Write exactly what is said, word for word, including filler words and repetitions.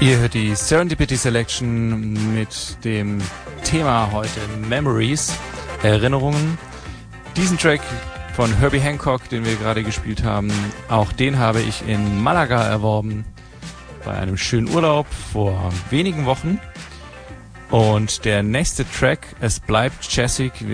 Ihr hört die Serendipity Selection mit dem Thema heute Memories, Erinnerungen. Diesen Track von Herbie Hancock, den wir gerade gespielt haben, auch den habe ich in Malaga erworben, bei einem schönen Urlaub vor wenigen Wochen. Und der nächste Track, es bleibt jazzig,